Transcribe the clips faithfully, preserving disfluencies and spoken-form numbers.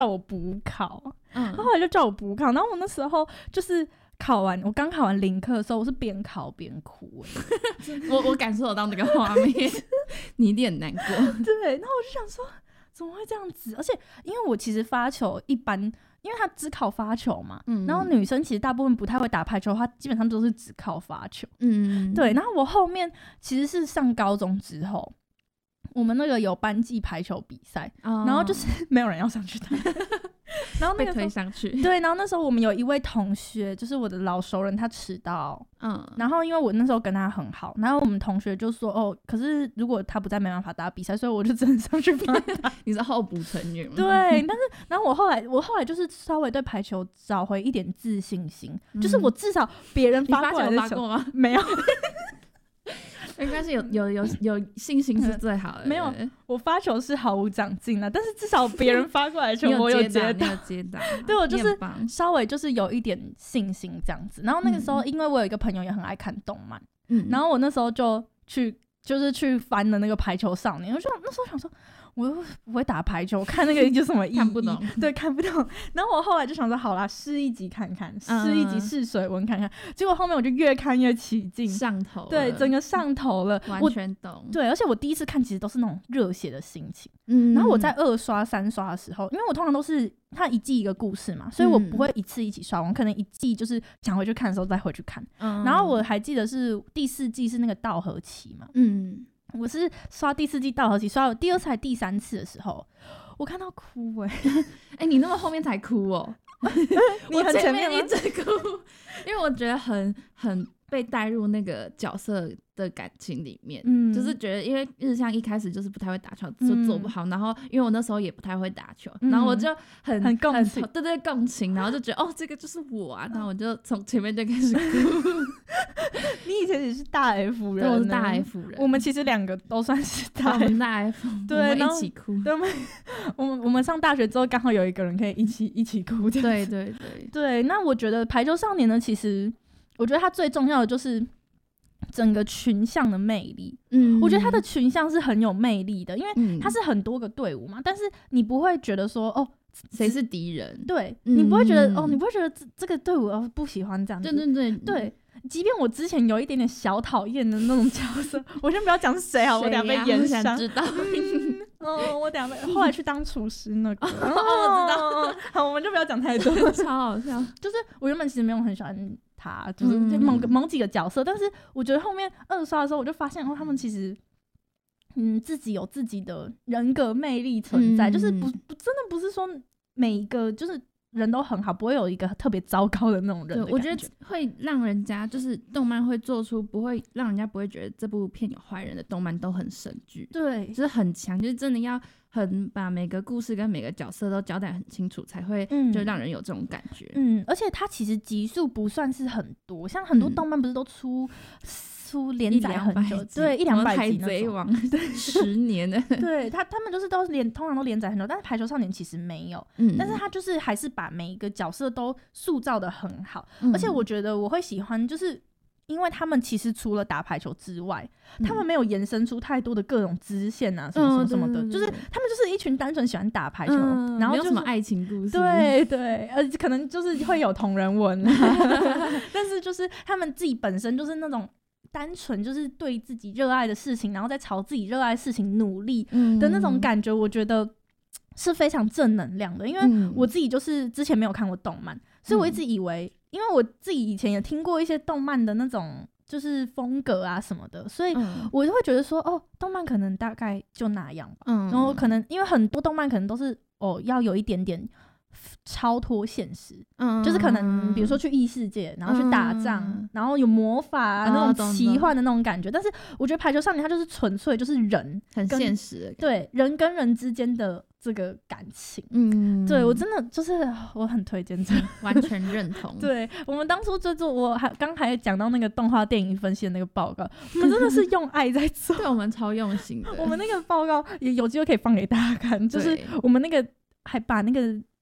叫我补考，嗯，后来就叫我补考，然后我那时候就是考完，我刚考完零课的时候，我是边考边哭、 欸，我我感受得到那个画面，你一定很难过。 对，然后我就想说，怎么会这样子？而且因为我其实发球一般，因为他只考发球嘛，嗯，然后女生其实大部分不太会打排球，她基本上都是只靠发球，嗯，对。然后我后面其实是上高中之后。我们那个有班级排球比赛，哦，然后就是没有人要上去打，然后那个被推上去。 对，然后那时候我们有一位同学，就是我的老熟人，他迟到，嗯，然后因为我那时候跟他很好，然后我们同学就说，哦，可是如果他不在，没办法打比赛，所以我就只能上去帮他。 你是候补成员吗？ 对，但是然后我后来，我后来就是稍微对排球找回一点自信心，嗯，就是我至少别人发过来的球， 你发球发过吗？ 没有。 应该是有有有有信心是最好的。 没有，我发球是毫无长进的，但是至少别人发过来的球我有接到， 你有接到。 对，我就是稍微就是有一点信心这样子。然后那个时候，因为我有一个朋友也很爱看动漫，嗯，然后我那时候就去就是去翻了那个《排球少年》，我就那时候想说。我又不会打排球，我看那个有什么意义？ 看不懂， 对，看不懂。然后我后来就想说，好啦，试一集看看，试、嗯、一集试水温看看。结果后面我就越看越起劲， 上头了， 对，整个上头了， 完全懂。 对，而且我第一次看其实都是那种热血的心情。嗯，然后我在二刷、三刷的时候，因为我通常都是它一季一个故事嘛，所以我不会一次一起刷完，可能一季就是想回去看的时候再回去看。嗯，然后我还记得是第四季是那个稻荷崎嘛，嗯。我是刷第四季稻荷崎，刷到第二次还第三次的时候，我看到哭哎、欸， 哎、欸，你那么后面才哭哦？ 你很前面一直哭，因为我觉得很很被带入那个角色的感情里面，嗯，就是觉得因为日向一开始就是不太会打球，就做不好，嗯、然后因为我那时候也不太会打球，嗯、然后我就很很共情， 对对共情，然后就觉得哦，这个就是我啊，然后我就从前面就开始哭。 你以前也是大 F 人， 对，我是大 F 人， 我们其实两个都算是大 F， 我们大 F， 对，我们一起哭。 对，我们我们我们上大学之后刚好有一个人可以一起一起哭，这样子。 对对对对，那我觉得排球少年呢，其实我觉得它最重要的就是整个群像的魅力。嗯，我觉得它的群像是很有魅力的，因为它是很多个队伍嘛，但是你不会觉得说哦。 谁是敌人？ 对、嗯、你不会觉得哦，你不会觉得 这, 这个队伍哦不喜欢这样子。 对对对对，即便我之前有一点点小讨厌的那种角色，我先不要讲是谁啊，我等下被延上。 我想知道。 嗯，哦，我等下被后来去当厨师那个。哦，我知道。好，我们就不要讲太多。 超好笑。 就是我原本其实没有很喜欢他，就是某个、嗯、某几个角色，但是我觉得后面二刷的时候，我就发现哦，他们其实。嗯，自己有自己的人格魅力存在，嗯、就是不不真的不是说每一个就是人都很好，不会有一个特别糟糕的那种人的感觉。 对，我觉得会让人家就是动漫会做出不会让人家不会觉得这部片有坏人的动漫都很神剧， 对， 就是很强，就是真的要很把每个故事跟每个角色都交代很清楚，才会就让人有这种感觉。 嗯，而且它其实集数不算是很多，像很多动漫不是都出。嗯出连载很久，对，一两百集那种。 海贼王十年的， 对他他们就是都连通常都连载很久，但是排球少年其实没有，嗯，但是他就是还是把每一个角色都塑造的很好，嗯、而且我觉得我会喜欢，就是因为他们其实除了打排球之外，嗯、他们没有延伸出太多的各种支线啊，什么什么什么的，嗯、就是他们就是一群单纯喜欢打排球，嗯、然后、就是、 没有什么爱情故事， 对对，呃，可能就是会有同人文，但是就是他们自己本身就是那种。单纯就是对自己热爱的事情，然后再朝自己热爱的事情努力的那种感觉，我觉得是非常正能量的。因为我自己就是之前没有看过动漫，所以我一直以为，因为我自己以前也听过一些动漫的那种就是风格啊什么的，所以我就会觉得说，哦，动漫可能大概就那样吧。然后可能因为很多动漫可能都是哦要有一点点。超脱现实，嗯，就是可能比如说去异世界，然后去打仗，嗯、然后有魔法、啊哦、那种奇幻的那种感觉。但是我觉得排球少年它就是纯粹就是人很现实的， 对人跟人之间的这个感情，嗯，对我真的就是我很推荐这个， 完全认同。 对我们当初就做，我还刚才讲到那个动画电影分析的那个报告，我们真的是用爱在做， 对我们超用心的。 我们那个报告也有机会可以放给大家看，就是我们那个还把那个。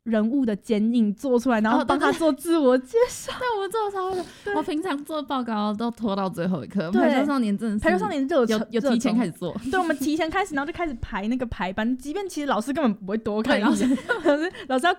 人物的剪影做出来，然后帮他做自我介绍。 对，我们做的超多。我平常做报告都拖到最后一刻，排球少年真的是排球少年热有有提前开始做。 对，我们提前开始，然后就开始排那个排班，即便其实老师根本不会多看一眼，可是老师要